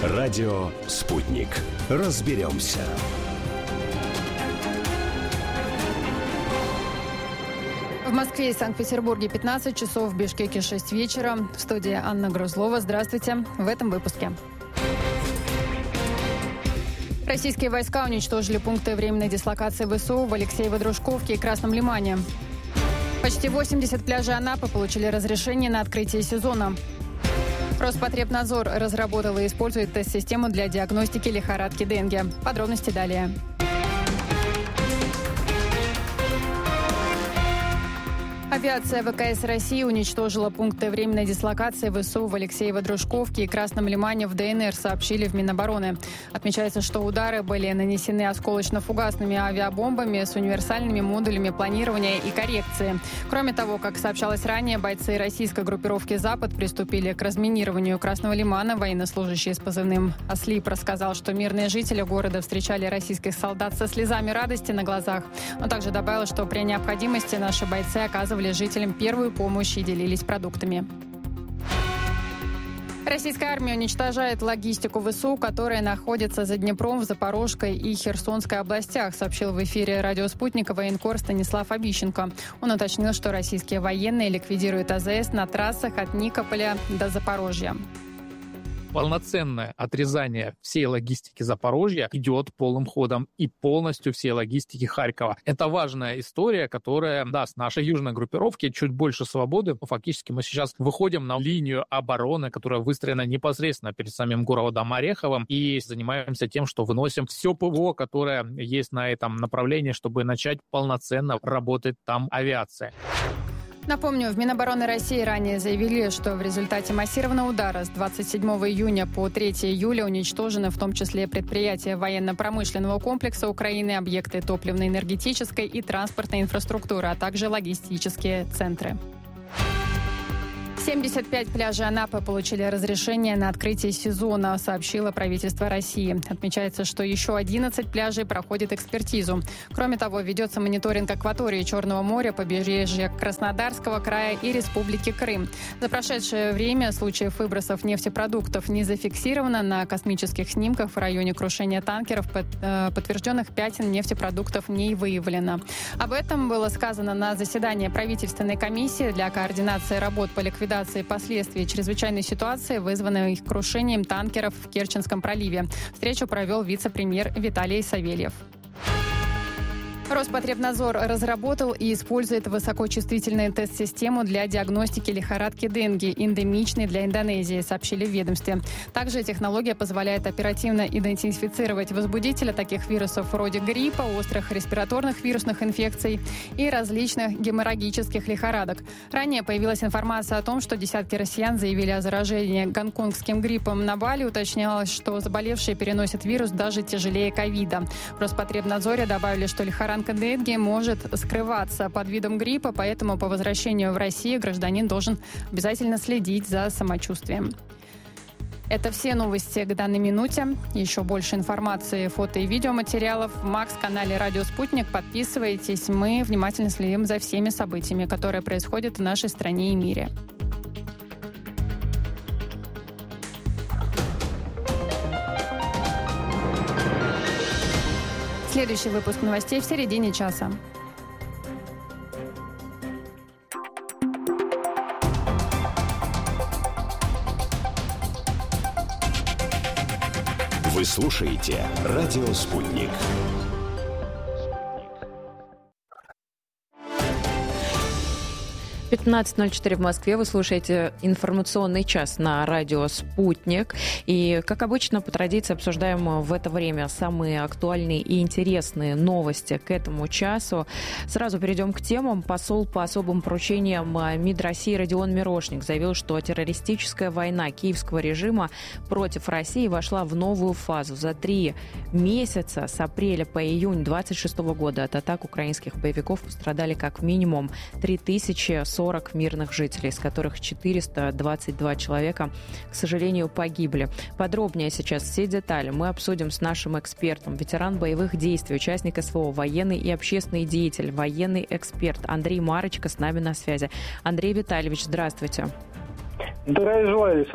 Радио «Спутник». Разберемся. В Москве и Санкт-Петербурге 15 часов, в Бишкеке 6 вечера. В студии Анна Грузлова. Здравствуйте. В этом выпуске. Российские войска уничтожили пункты временной дислокации ВСУ в Алексеево-Дружковке и Красном Лимане. Почти 80 пляжей Анапы получили разрешение на открытие сезона. Роспотребнадзор разработал и использует тест-систему для диагностики лихорадки Денге. Подробности далее. Авиация ВКС России уничтожила пункты временной дислокации ВСУ в Алексеево-Дружковке и Красном Лимане в ДНР, сообщили в Минобороны. Отмечается, что удары были нанесены осколочно-фугасными авиабомбами с универсальными модулями планирования и коррекции. Кроме того, как сообщалось ранее, бойцы российской группировки «Запад» приступили к разминированию Красного Лимана. Военнослужащий с позывным «Ослип» рассказал, что мирные жители города встречали российских солдат со слезами радости на глазах. Он также добавил, что при необходимости наши бойцы оказывали жителям первую помощь и делились продуктами. Российская армия уничтожает логистику ВСУ, которая находится за Днепром в Запорожской и Херсонской областях, сообщил в эфире радио «Спутника» военкор Станислав Обищенко. Он уточнил, что российские военные ликвидируют АЗС на трассах от Никополя до Запорожья. Полноценное отрезание всей логистики Запорожья идет полным ходом и полностью всей логистики Харькова. Это важная история, которая даст нашей южной группировке чуть больше свободы. Фактически мы сейчас выходим на линию обороны, которая выстроена непосредственно перед самим городом Ореховым, и занимаемся тем, что выносим все ПВО, которое есть на этом направлении, чтобы начать полноценно работать там авиация. Напомню, в Минобороны России ранее заявили, что в результате массированного удара с 27 июня по 3 июля уничтожены в том числе предприятия военно-промышленного комплекса Украины, объекты топливно-энергетической и транспортной инфраструктуры, а также логистические центры. 75 пляжей Анапы получили разрешение на открытие сезона, сообщило правительство России. Отмечается, что еще 11 пляжей проходят экспертизу. Кроме того, ведется мониторинг акватории Черного моря, побережья Краснодарского края и Республики Крым. За прошедшее время случаев выбросов нефтепродуктов не зафиксировано. На космических снимках в районе крушения танкеров подтвержденных пятен нефтепродуктов не выявлено. Об этом было сказано на заседании правительственной комиссии для координации работ по ликвидации последствий чрезвычайной ситуации, вызванной крушением танкеров в Керченском проливе. Встречу провел вице-премьер Виталий Савельев. Роспотребнадзор разработал и использует высокочувствительную тест-систему для диагностики лихорадки Денге, эндемичной для Индонезии, сообщили в ведомстве. Также технология позволяет оперативно идентифицировать возбудителя таких вирусов вроде гриппа, острых респираторных вирусных инфекций и различных геморрагических лихорадок. Ранее появилась информация о том, что десятки россиян заявили о заражении гонконгским гриппом на Бали. Уточнялось, что заболевшие переносят вирус даже тяжелее ковида. В Роспотребнадзоре добавили, что лихорадка Денге может скрываться под видом гриппа, поэтому по возвращению в Россию гражданин должен обязательно следить за самочувствием. Это все новости к данной минуте. Еще больше информации, фото и видеоматериалов в МАКС-канале «Радио Спутник». Подписывайтесь. Мы внимательно следим за всеми событиями, которые происходят в нашей стране и мире. Следующий выпуск новостей в середине часа. Вы слушаете «Радио Спутник». 15:04 в Москве. Вы слушаете информационный час на радио «Спутник». И, как обычно, по традиции обсуждаем в это время самые актуальные и интересные новости к этому часу. Сразу перейдем к темам. Посол по особым поручениям МИД России Родион Мирошник заявил, что террористическая война киевского режима против России вошла в новую фазу. За 3 месяца с апреля по июнь 2026 года от атак украинских боевиков пострадали как минимум 3040 мирных жителей, из которых 422 человека, к сожалению, погибли. Подробнее сейчас все детали мы обсудим с нашим экспертом, ветеран боевых действий, участник СВО, военный и общественный деятель, военный эксперт Андрей Марочка с нами на связи. Андрей Витальевич, здравствуйте. Здравия желаю, Лиса.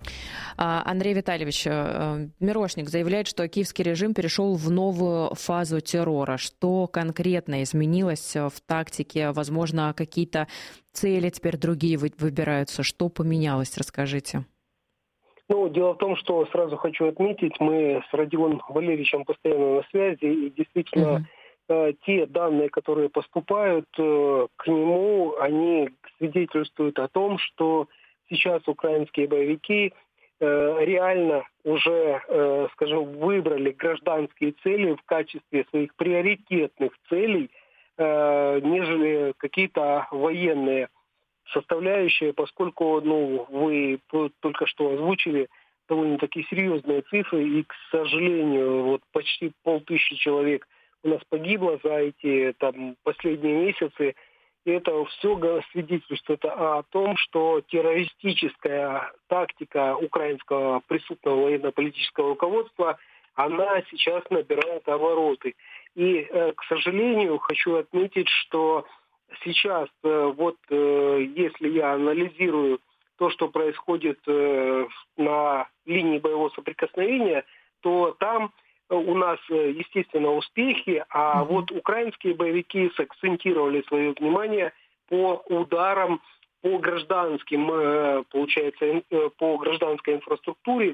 Андрей Витальевич, Мирошник заявляет, что киевский режим перешел в новую фазу террора. Что конкретно изменилось в тактике? Возможно, какие-то цели теперь другие выбираются. Что поменялось? Расскажите. Дело в том, что сразу хочу отметить, мы с Родионом Валерьевичем постоянно на связи, и действительно те данные, которые поступают к нему, они свидетельствуют о том, что сейчас украинские боевики реально уже, выбрали гражданские цели в качестве своих приоритетных целей, нежели какие-то военные составляющие, поскольку, вы только что озвучили довольно-таки серьезные цифры, и, к сожалению, почти 500 человек у нас погибло за эти последние месяцы. И это все свидетельствует о том, что террористическая тактика украинского преступного военно-политического руководства, она сейчас набирает обороты. И, к сожалению, хочу отметить, что сейчас, если я анализирую то, что происходит на линии боевого соприкосновения, то там у нас, естественно, успехи, а украинские боевики сакцентировали свое внимание по ударам по гражданским, по гражданской инфраструктуре,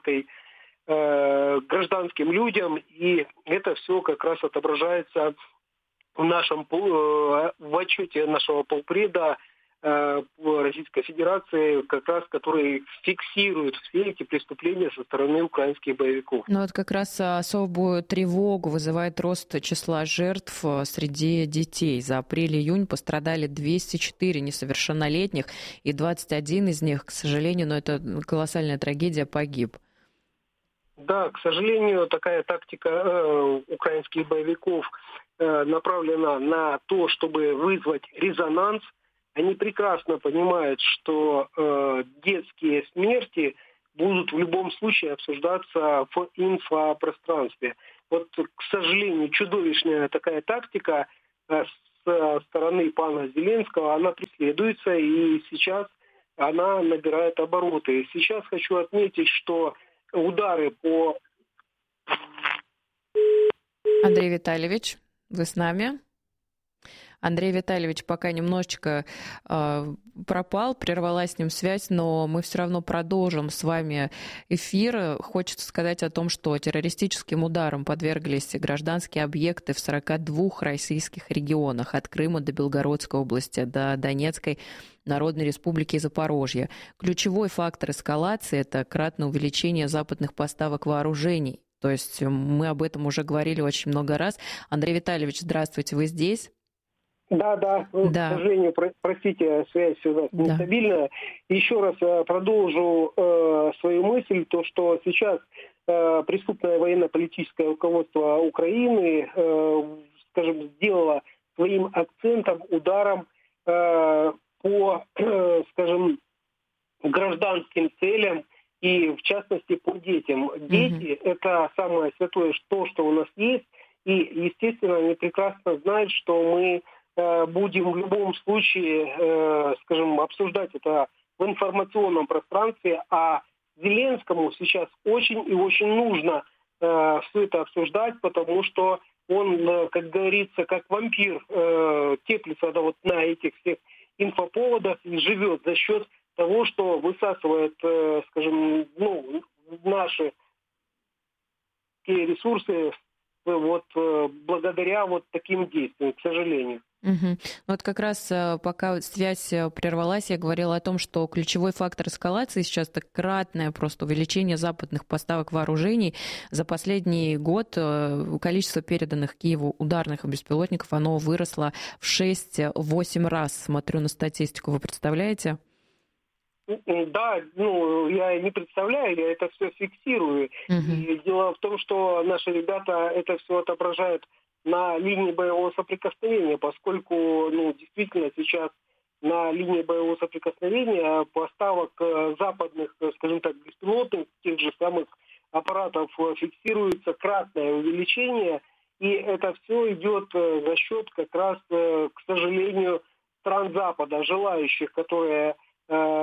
гражданским людям, и это все как раз отображается в отчете нашего полпреда Российской Федерации, как раз который фиксирует все эти преступления со стороны украинских боевиков. Как раз особую тревогу вызывает рост числа жертв среди детей. За апрель-июнь пострадали 204 несовершеннолетних, и 21 из них, к сожалению, это колоссальная трагедия, погиб. Да, к сожалению, такая тактика украинских боевиков направлена на то, чтобы вызвать резонанс. Они прекрасно понимают, что детские смерти будут в любом случае обсуждаться в инфопространстве. К сожалению, чудовищная такая тактика со стороны пана Зеленского, она преследуется, и сейчас она набирает обороты. Сейчас хочу отметить, что удары по... Андрей Витальевич, вы с нами? Андрей Витальевич пока немножечко пропал, прервалась с ним связь, но мы все равно продолжим с вами эфир. Хочется сказать о том, что террористическим ударам подверглись гражданские объекты в 42 российских регионах, от Крыма до Белгородской области, до Донецкой Народной Республики и Запорожья. Ключевой фактор эскалации – это кратное увеличение западных поставок вооружений. То есть мы об этом уже говорили очень много раз. Андрей Витальевич, здравствуйте, вы здесь? Да. К сожалению, простите, связь у нас нестабильная. Еще раз продолжу свою мысль, то, что сейчас преступное военно-политическое руководство Украины, сделало своим акцентом, ударом по, гражданским целям и, в частности, по детям. Дети – это самое святое, что у нас есть, и, естественно, они прекрасно знают, что мы будем в любом случае, обсуждать это в информационном пространстве, а Зеленскому сейчас очень и очень нужно все это обсуждать, потому что он, как говорится, как вампир, теплится на этих всех инфоповодах и живет за счет того, что высасывает, наши ресурсы благодаря таким действиям, к сожалению. Как раз пока связь прервалась, я говорила о том, что ключевой фактор эскалации сейчас это кратное просто увеличение западных поставок вооружений. За последний год количество переданных Киеву ударных беспилотников, оно выросло в 6-8 раз. Смотрю на статистику, вы представляете? Да, я не представляю, я это все фиксирую. И дело в том, что наши ребята это все отображают на линии боевого соприкосновения, поскольку, действительно сейчас на линии боевого соприкосновения поставок западных, беспилотных, тех же самых аппаратов фиксируется кратное увеличение, и это все идет за счет как раз, к сожалению, стран Запада, желающих, которые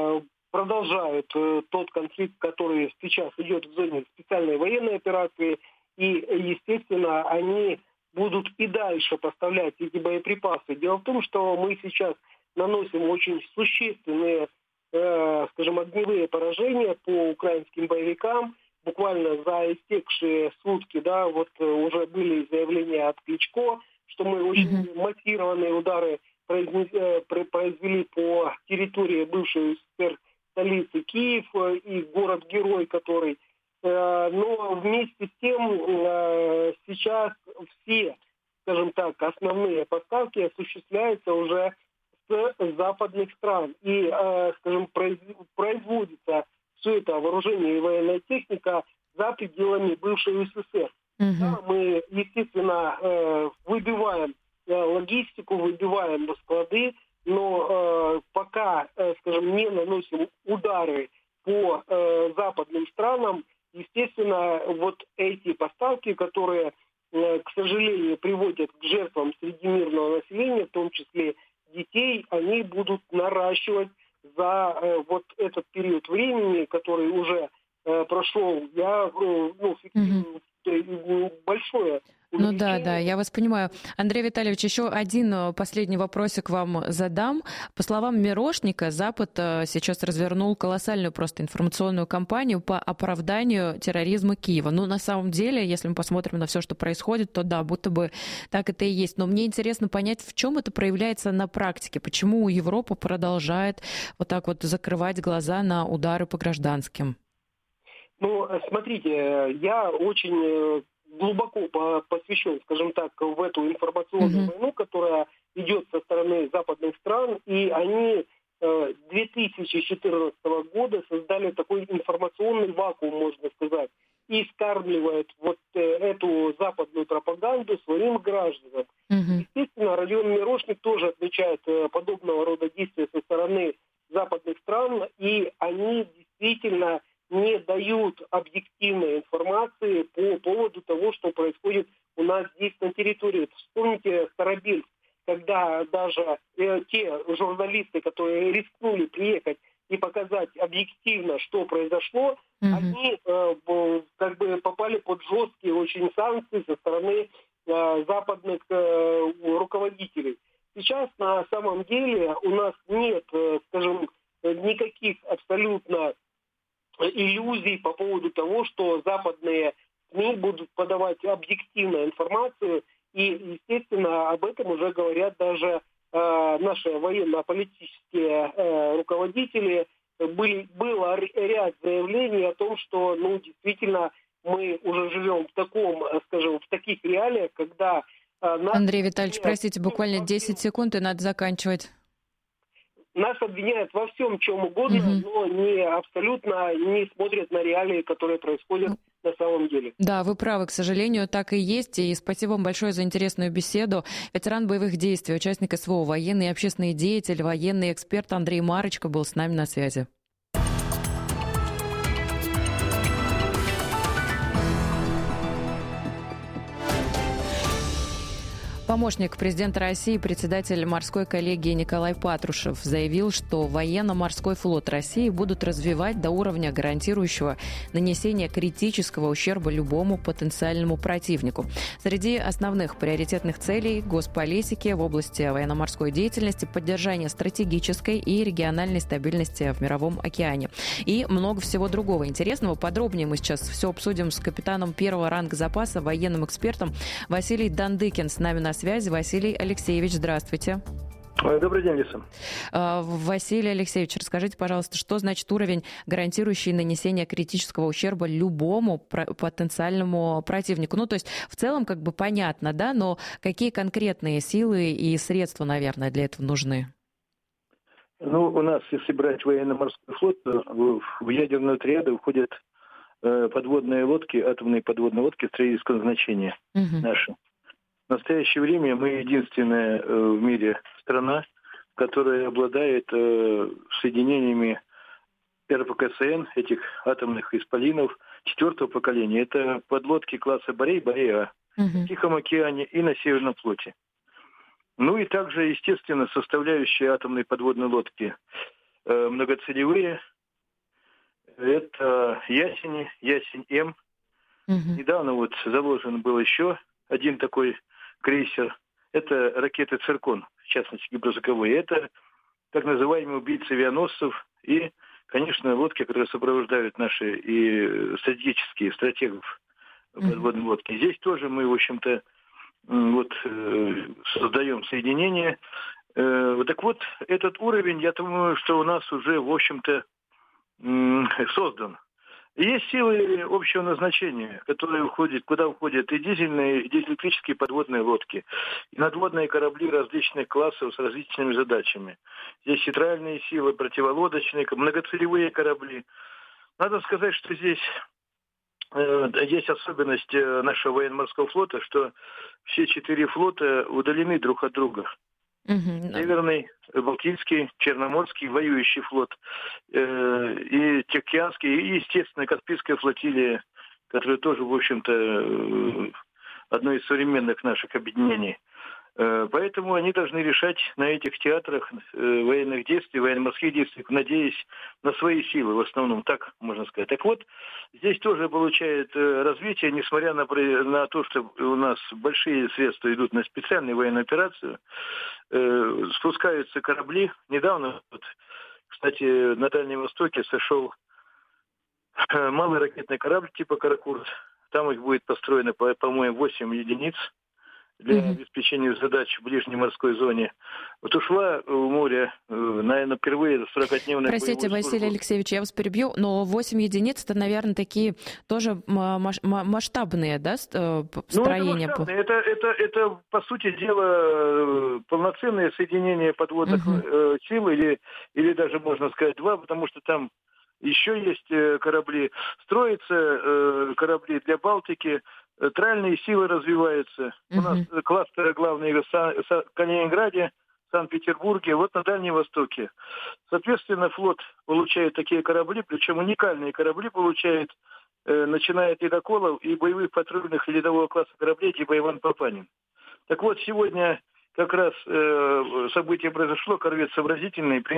продолжают тот конфликт, который сейчас идет в зоне специальной военной операции. И, естественно, они будут и дальше поставлять эти боеприпасы. Дело в том, что мы сейчас наносим очень существенные, скажем, огневые поражения по украинским боевикам. Буквально за истекшие сутки, да, вот уже были заявления от Кличко, что мы очень массированные удары произвели по территории бывшей СССР столицы Киев и город-герой, который. Но вместе с тем сейчас все, скажем так, основные поставки осуществляются уже с западных стран. И, скажем, производится все это вооружение и военная техника за пределами бывшей СССР. Да, мы, естественно, выбиваем логистику, выбиваем склады, но пока, скажем, не наносим удары по западным странам, естественно, вот эти поставки, которые, к сожалению, приводят к жертвам среди мирного населения, в том числе детей, они будут наращивать за вот этот период времени, который уже прошел. Я фиксирую большое. Ну да, я вас понимаю. Андрей Витальевич, еще один последний вопросик вам задам. По словам Мирошника, Запад сейчас развернул колоссальную просто информационную кампанию по оправданию терроризма Киева. Ну, на самом деле, если мы посмотрим на все, что происходит, то да, будто бы так это и есть. Но мне интересно понять, в чем это проявляется на практике. Почему Европа продолжает вот так вот закрывать глаза на удары по гражданским? Ну, смотрите, я очень глубоко посвящен, скажем так, в эту информационную войну, которая идет со стороны западных стран, и они 2014 года создали такой информационный вакуум, можно сказать, и скармливают вот эту западную пропаганду своим гражданам. Естественно, Родион Мирошник тоже отмечает подобного рода действия со стороны западных стран, и они действительно не дают объективной информации по поводу того, что происходит у нас здесь на территории. Вспомните Старобельск, когда даже те журналисты, которые рискнули приехать и показать объективно, что произошло, они как бы попали под жесткие очень санкции со стороны западных руководителей. Сейчас на самом деле у нас нет, скажем, никаких абсолютно иллюзий по поводу того, что западные СМИ будут подавать объективную информацию, и, естественно, об этом уже говорят даже наши военно-политические руководители. Было ряд заявлений о том, что, действительно, мы уже живем в таком, скажем, в таких реалиях, когда... Андрей Витальевич, простите, буквально 10 секунд, и надо заканчивать. Нас обвиняют во всем, чем угодно, но абсолютно не смотрят на реалии, которые происходят на самом деле. Да, вы правы, к сожалению, так и есть. И спасибо вам большое за интересную беседу. Ветеран боевых действий, участник СВО, военный и общественный деятель, военный эксперт Андрей Марочка был с нами на связи. Помощник президента России, председатель морской коллегии Николай Патрушев заявил, что военно-морской флот России будут развивать до уровня, гарантирующего нанесение критического ущерба любому потенциальному противнику. Среди основных приоритетных целей госполитики в области военно-морской деятельности – поддержание стратегической и региональной стабильности в Мировом океане. И много всего другого интересного. Подробнее мы сейчас все обсудим с капитаном первого ранга запаса, военным экспертом Василий Дандыкин с нами на связи. Василий Алексеевич, здравствуйте. Добрый день, Лиса. Василий Алексеевич, расскажите, пожалуйста, что значит уровень, гарантирующий нанесение критического ущерба любому потенциальному противнику? Ну, то есть в целом как бы понятно, да, но какие конкретные силы и средства, наверное, для этого нужны? Ну, у нас, если брать военно-морской флот, в ядерную триаду входят подводные лодки, атомные подводные лодки стратегического назначения наши. В настоящее время мы единственная в мире страна, которая обладает соединениями РПКСН, этих атомных исполинов 4-го поколения. Это подлодки класса Борей, Борея в Тихом океане и на Северном флоте. Ну и также, естественно, составляющие атомной подводной лодки многоцелевые, Это Ясень-М. Недавно вот заложен был еще один такой крейсер. Это ракеты «Циркон», в частности, гидрозаковые. Это так называемые убийцы авианосцев и, конечно, лодки, которые сопровождают наши и стратегические стратегов подводной лодки. Здесь тоже мы, в общем-то, создаем соединение. Так вот, этот уровень, я думаю, что у нас уже, в общем-то, создан. Есть силы общего назначения, которые куда входят и дизельные, и дизель-электрические подводные лодки, и надводные корабли различных классов с различными задачами. Здесь и тральные силы, противолодочные, многоцелевые корабли. Надо сказать, что здесь есть особенность нашего военно-морского флота, что все 4 флота удалены друг от друга. Северный, Балтийский, Черноморский, воюющий флот, и Тихоокеанский, и, естественно, Каспийская флотилия, которая тоже, в общем-то, одно из современных наших объединений. Поэтому они должны решать на этих театрах военных действий, военно-морских действий, надеясь на свои силы, в основном, так можно сказать. Так вот, здесь тоже получает развитие, несмотря на то, что у нас большие средства идут на специальную военную операцию, спускаются корабли. Недавно, кстати, на Дальнем Востоке сошел малый ракетный корабль типа «Каракурт». Там их будет построено, по-моему, 8 единиц для обеспечения задач в ближней морской зоне. Вот ушла в море, наверное, впервые за 40-дневной Простите, Василий Алексеевич, я вас перебью, но 8 единиц, это, наверное, такие тоже масштабные, да, строения? Ну, это, по сути дела, полноценное соединение подводных сил, или даже, можно сказать, 2, потому что там еще есть корабли. Строятся корабли для Балтики, тральные силы развиваются. У нас кластеры главные в Калининграде, Санкт-Петербурге, вот на Дальнем Востоке. Соответственно, флот получает такие корабли, причем уникальные корабли получает, начиная от ледоколов и боевых патрульных и ледового класса кораблей типа Иван Папанин. Так вот, сегодня как раз событие произошло, корвет сообразительный,